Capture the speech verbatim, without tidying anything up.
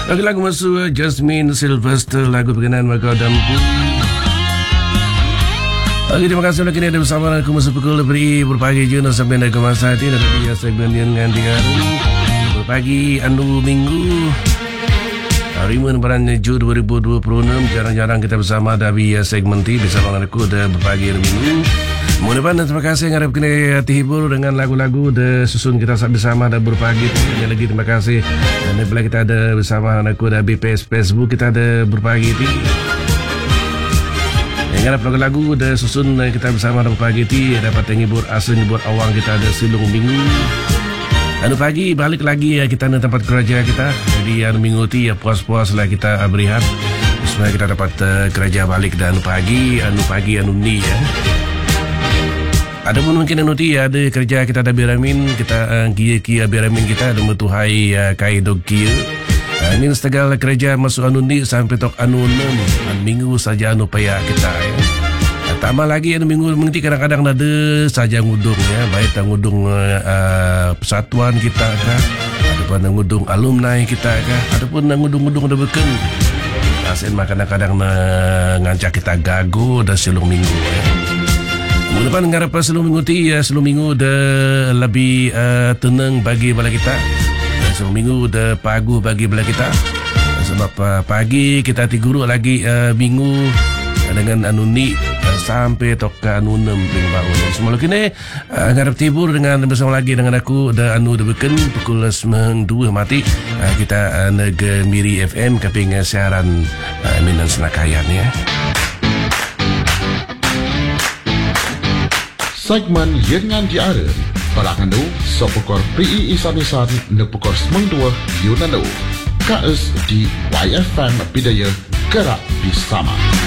Lagi lagu masuk Jasmine Sylvester, lagu berkenaan Kau Dampu. Okey, terima kasih sudah kini ada bersama aku masa pukul lebih berpagi je sampai nak ke masa ini dan dia segmen yang ganti hari berpagi anu minggu hari Bulan Jun dua ribu dua puluh enam. Jarang-jarang kita bersama dari segmen T bersama aku dah berpagi anu minggu. Mohon maaf dan terima kasih ngarep kini terhibur dengan lagu-lagu de susun kita bersama dan berpagi. Yang lagi terima kasih dan bila kita ada bersama aku dari Facebook kita ada berpagi ti. Yang ngarep lagu-lagu de susun kita bersama dan berpagi ti dapat menghibur asal menghibur awang kita ada silung minggu. Anu pagi balik lagi ya kita di tempat kerja kita. Jadi anu minggu ti ya puas-puas lah kita berehat supaya kita dapat uh, kerja balik dan anu pagi anu pagi anu ni ya. Ada pun mungkin anu ti ada kerja kita ada beramin kita uh, kia-kia beramin kita ada metuhai uh, kai dog kia. Uh, ini setegal kerja masuk anu ni sampai tok anu enam anu minggu saja anu payah kita ya. Uh, tambah lagi anu minggu mungkin kadang-kadang ada saja ngudung ya, baik tak ngudung uh, uh, persatuan kita kah, ataupun ngudung alumni kita kah, ataupun ngudung-ngudung ada beken. Asen kadang-kadang uh, ngancak kita gagu dah silung minggu ya. Minggu depan ngarap selung minggu ti ya, selung minggu dah lebih uh, tenang bagi bala kita. Selung minggu dah pagu bagi bala kita. Sebab uh, pagi kita tiguru lagi uh, minggu uh, dengan anu ni uh, sampai tok anu enam minggu baru. Semua kini uh, ngarap tibur dengan bersama lagi dengan aku dah anu dah beken pukul sembilan dua mati uh, kita uh, nege Miri F M kaping uh, siaran uh, Minan Senakayan ya. Segmen Yengan Diara Balakando Sopokor P I Isan-Isan Nepukor Semang Dua Yunando K S di Y F M Bidaya Gerak Bersama.